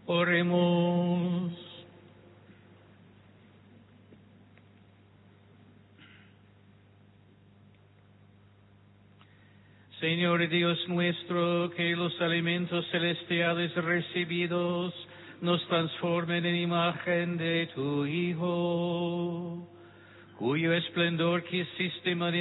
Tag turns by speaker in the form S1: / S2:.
S1: Oremos. Señor Dios nuestro, que los alimentos celestiales recibidos nos transformen en imagen de tu Hijo, cuyo esplendor quisiste manifestar